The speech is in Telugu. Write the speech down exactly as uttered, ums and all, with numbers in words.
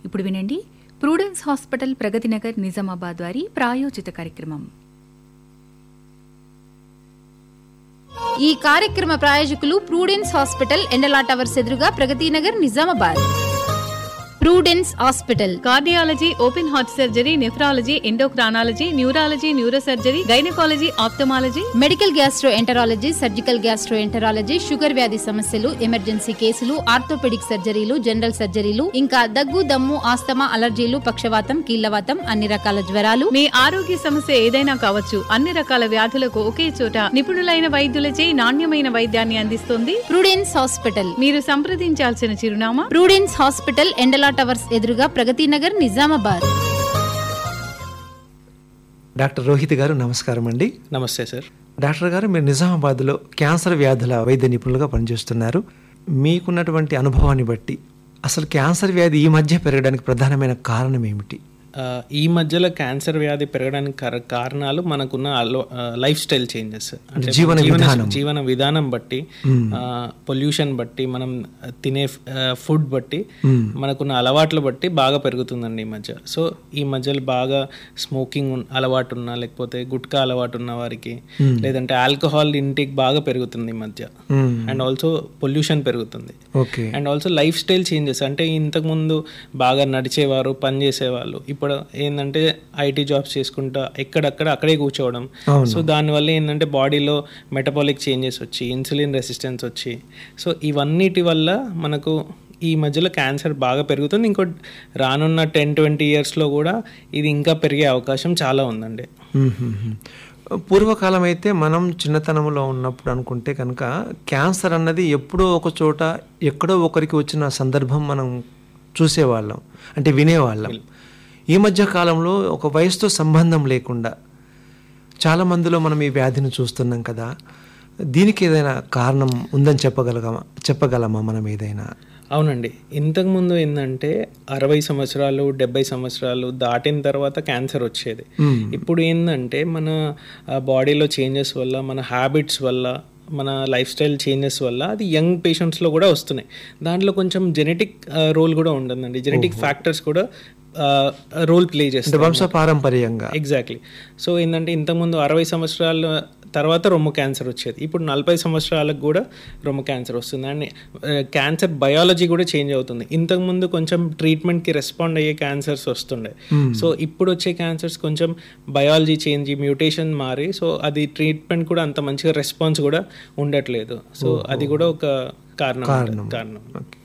ఇప్పుడు వినండి ప్రూడెన్స్ హాస్పిటల్ ప్రగతి నగర్ నిజామాబాద్ వారి ప్రాయోజిత కార్యక్రమం. ఈ కార్యక్రమ ప్రాయోజకులు ప్రూడెన్స్ హాస్పిటల్, ఎండలా టవర్స్ ఎదురుగా, Pragathi Nagar, Nizamabad. Prudence hospital cardiology, open heart surgery, nephrology, endocrinology, neurology, neurosurgery, gynaecology, ophthalmology, medical gastro enterology, surgical gastro enterology, sugar వ్యాధి సమస్యలు, ఎమర్జెన్సీ కేసులు, ఆర్థోపెడిక్ సర్జరీలు, జనరల్ సర్జరీలు, ఇంకా దగ్గు, దమ్ము, ఆస్తమా, అలర్జీలు, పక్షవాతం, కీళ్లవాతం, అన్ని రకాల జ్వరాలు. మీ ఆరోగ్య సమస్య ఏదైనా కావచ్చు. అన్ని రకాల వ్యాధులకు ఒకే చోట నిపుణులైన వైద్యులచే నాణ్యమైన వైద్యాన్ని అందిస్తుంది ప్రూడెన్స్ హాస్పిటల్. మీరు సంప్రదించాల్సిన చిరునామా ప్రూడెన్స్ హాస్పిటల్, ఎండలా టవర్స్ ఎదురుగా, ప్రగతి నగర్, నిజామాబాద్. డాక్టర్ రోహిత్ గారు నమస్కారం అండి. నమస్తే సార్. డాక్టర్ గారు, మీరు నిజామాబాద్లో క్యాన్సర్ వ్యాధుల వైద్య నిపుణులుగా పనిచేస్తున్నారు. మీకున్నటువంటి అనుభవాన్ని బట్టి అసలు క్యాన్సర్ వ్యాధి ఈ మధ్య పెరగడానికి ప్రధానమైన కారణం ఏమిటి? ఈ మధ్యలో క్యాన్సర్ వ్యాధి పెరగడానికి కారణాలు మనకున్న లైఫ్ స్టైల్ చేంజెస్, అంటే జీవన విధానం జీవన విధానం బట్టి, పొల్యూషన్ బట్టి, మనం తినే ఫుడ్ బట్టి, మనకున్న అలవాట్లు బట్టి బాగా పెరుగుతుందండి ఈ మధ్య. సో ఈ మధ్యలో బాగా స్మోకింగ్ అలవాటు ఉన్న, లేకపోతే గుట్కా అలవాటు ఉన్న వారికి, లేదంటే ఆల్కహాల్ ఇంటేక్ బాగా పెరుగుతుంది ఈ మధ్య. అండ్ ఆల్సో పొల్యూషన్ పెరుగుతుంది. And also life style changes, అంటే ఇంతకుముందు బాగా నడిచేవారు, పని చేసేవాళ్ళు, ఇప్పుడు ఏంటంటే ఐటీ జాబ్స్ చేసుకుంటా ఎక్కడక్కడ అక్కడే కూర్చోవడం. సో దానివల్ల ఏంటంటే బాడీలో మెటబాలిక్ చేంజెస్ వచ్చి, ఇన్సులిన్ రెసిస్టెన్స్ వచ్చి, సో ఇవన్నిటి వల్ల మనకు ఈ మధ్యలో క్యాన్సర్ బాగా పెరుగుతుంది. ఇంకో రానున్న టెన్ ట్వంటీ ఇయర్స్లో కూడా ఇది ఇంకా పెరిగే అవకాశం చాలా ఉందండి. పూర్వకాలం అయితే మనం చిన్నతనంలో ఉన్నప్పుడు అనుకుంటే కనుక క్యాన్సర్ అన్నది ఎప్పుడో ఒక చోట ఎక్కడో ఒకరికి వచ్చిన సందర్భం మనం చూసేవాళ్ళం, అంటే వినేవాళ్ళం. ఈ మధ్య కాలంలో ఒక వయసుతో సంబంధం లేకుండా చాలా మందిలో మనం ఈ వ్యాధిని చూస్తున్నాం కదా. దీనికి ఏదైనా కారణం ఉందని చెప్పగలగమా చెప్పగలమా మనం ఏదైనా? అవునండి. ఇంతకుముందు ఏంటంటే అరవై సంవత్సరాలు డెబ్బై సంవత్సరాలు దాటిన తర్వాత క్యాన్సర్ వచ్చేది. ఇప్పుడు ఏంటంటే మన బాడీలో చేంజెస్ వల్ల, మన హ్యాబిట్స్ వల్ల, మన లైఫ్ స్టైల్ చేంజెస్ వల్ల అది యంగ్ పేషెంట్స్లో కూడా వస్తున్నాయి. దాంట్లో కొంచెం జెనెటిక్ రోల్ కూడా ఉంటుందండి. జెనెటిక్ ఫ్యాక్టర్స్ కూడా రోల్ ప్లే చేస్తుంది వంశపారంపర్యంగా. ఎగ్జాక్ట్లీ. సో ఏంటంటే ఇంతకుముందు అరవై సంవత్సరాల తర్వాత రొమ్ము క్యాన్సర్ వచ్చేది, ఇప్పుడు నలభై సంవత్సరాలకు కూడా రొమ్ము క్యాన్సర్ వస్తుంది. అండ్ క్యాన్సర్ బయాలజీ కూడా చేంజ్ అవుతుంది. ఇంతకుముందు కొంచెం ట్రీట్మెంట్కి రెస్పాండ్ అయ్యే క్యాన్సర్స్ వస్తుండే. సో ఇప్పుడు వచ్చే క్యాన్సర్స్ కొంచెం బయాలజీ చేంజ్, మ్యూటేషన్ మారి, సో అది ట్రీట్మెంట్ కూడా అంత మంచిగా రెస్పాన్స్ కూడా ఉండట్లేదు. సో అది కూడా ఒక కారణం కారణం